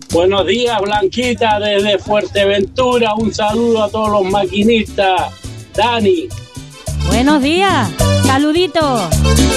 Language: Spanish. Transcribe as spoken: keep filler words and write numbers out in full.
Buenos días, Blanquita, desde Fuerteventura. Un saludo a todos los maquinistas. Dani. Buenos días. Saluditos.